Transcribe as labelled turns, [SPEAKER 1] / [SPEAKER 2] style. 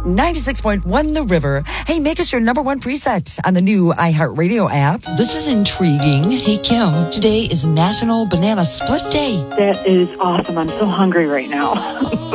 [SPEAKER 1] 96.1 The River. Hey, make us your number one preset on the new iHeartRadio app. This is intriguing. Hey, Kim, today is National Banana Split Day.
[SPEAKER 2] That is awesome. I'm so hungry right now.